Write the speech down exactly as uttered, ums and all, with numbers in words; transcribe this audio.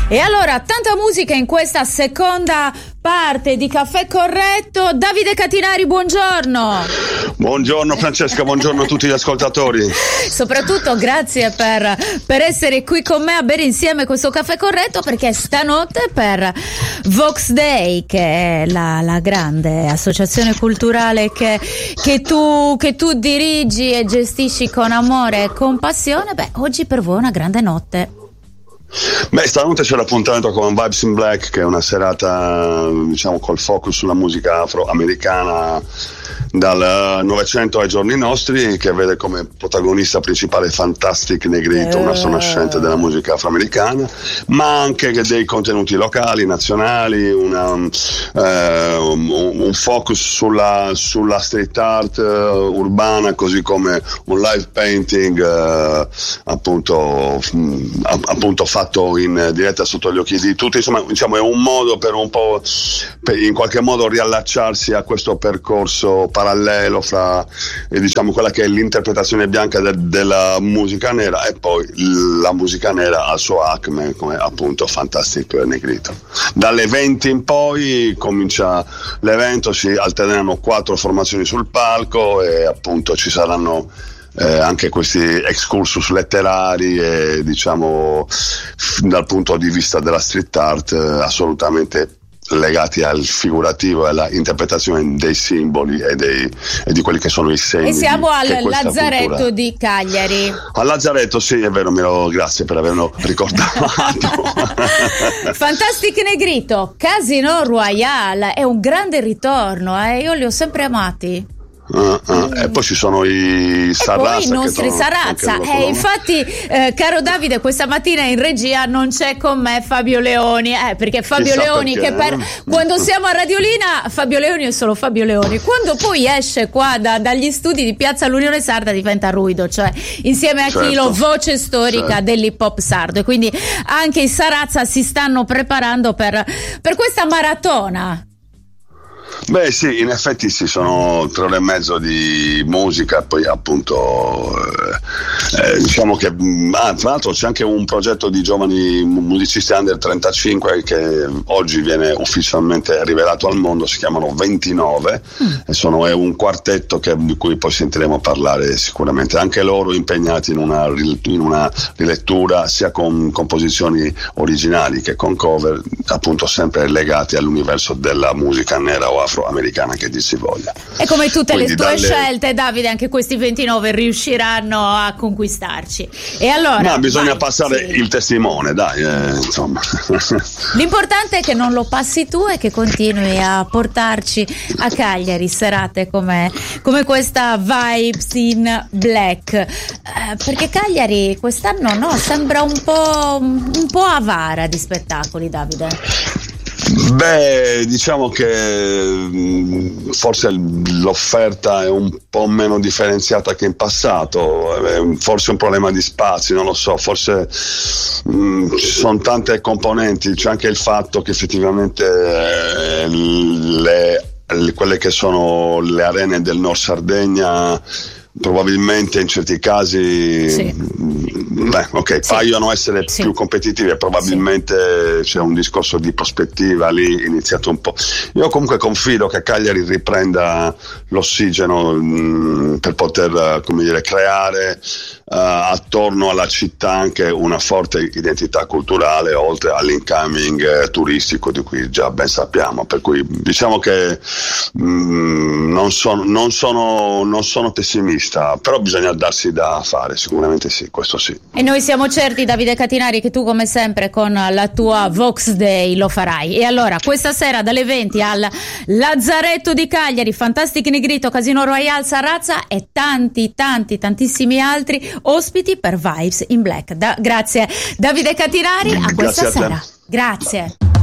E allora, tanta musica in questa seconda parte di Caffè Corretto. Davide Catinari, buongiorno. Buongiorno Francesca, buongiorno a tutti gli ascoltatori. Soprattutto grazie per, per essere qui con me a bere insieme questo Caffè Corretto, perché stanotte per Vox Day, che è la, la grande associazione culturale che, che, tu, che tu dirigi e gestisci con amore e con passione, beh, oggi per voi è una grande notte. Beh, stanotte c'è l'appuntamento con Vibes in Black, che è una serata, diciamo, col focus sulla musica afroamericana dal Novecento ai giorni nostri, che vede come protagonista principale Fantastic Negrito, una sonascente della musica afroamericana, ma anche dei contenuti locali, nazionali, una, eh, un, un focus sulla, sulla street art uh, urbana, così come un live painting uh, appunto, mh, appunto fatto in diretta sotto gli occhi di tutti. Insomma, diciamo, è un modo per un po' per in qualche modo riallacciarsi a questo percorso parallelo fra eh, diciamo quella che è l'interpretazione bianca de- della musica nera e poi la musica nera al suo acme, come appunto Fantastic Negrito. Dalle venti in poi comincia l'evento, si alterneranno quattro formazioni sul palco e appunto ci saranno Eh, anche questi excursus letterari e, diciamo, f- dal punto di vista della street art, eh, assolutamente legati al figurativo e alla interpretazione dei simboli e, dei, e di quelli che sono i segni. E siamo di, al Lazzaretto cultura. di Cagliari. Al Lazzaretto, sì, è vero, me lo, grazie per averlo ricordato. Fantastic Negrito, Casino Royale, è un grande ritorno, eh? Io li ho sempre amati. Uh, uh, e poi ci sono i Sarrazza, e poi i nostri Sarrazza, eh, infatti eh, caro Davide, questa mattina in regia non c'è con me Fabio Leoni, eh, perché Fabio Chissà Leoni perché, che per eh? quando siamo a Radiolina Fabio Leoni è solo Fabio Leoni, quando poi esce qua da, dagli studi di Piazza l'Unione Sarda diventa Ruido, cioè insieme a certo, Chilo, voce storica certo. dell'hip hop sardo, e quindi anche i Sarrazza si stanno preparando per, per questa maratona. Beh sì, in effetti sì, sono tre ore e mezzo di musica, poi appunto eh, eh, diciamo che ah, tra l'altro c'è anche un progetto di giovani musicisti under trentacinque che oggi viene ufficialmente rivelato al mondo, si chiamano ventinove mm. e sono è un quartetto che, di cui poi sentiremo parlare sicuramente, anche loro impegnati in una, in una rilettura sia con composizioni originali che con cover, appunto sempre legati all'universo della musica nera o afroamericana che dir si voglia. E come tutte Quindi le tue dalle... scelte, Davide, anche questi ventinove riusciranno a conquistarci. E allora ma bisogna vai, passare sì. il testimone, dai, eh, insomma. L'importante è che non lo passi tu e che continui a portarci a Cagliari serate come, come questa Vibes in Black, eh, perché Cagliari quest'anno no, sembra un po', un po' avara di spettacoli, Davide. Beh, diciamo che forse l'offerta è un po' meno differenziata che in passato, forse un problema di spazi, non lo so, forse mh, ci sono tante componenti, c'è anche il fatto che effettivamente eh, le, le, quelle che sono le arene del Nord Sardegna probabilmente in certi casi sì. beh, ok, sì. paiono essere sì. più competitive, probabilmente sì. C'è un discorso di prospettiva lì iniziato un po'. Io comunque confido che Cagliari riprenda l'ossigeno mh, per poter, come dire, creare uh, attorno alla città anche una forte identità culturale, oltre all'incoming eh, turistico di cui già ben sappiamo, per cui diciamo che mh, non sono, non sono, non sono pessimista, però bisogna darsi da fare, sicuramente sì, questo sì. E noi siamo certi, Davide Catinari, che tu come sempre con la tua Vox Day lo farai. E allora questa sera dalle venti al Lazzaretto di Cagliari, Fantastic Negrito, Casino Royale, Sarrazza e tanti tanti tantissimi altri ospiti per Vibes in Black. Da- grazie Davide Catinari, a questa Grazie a te. sera. Grazie.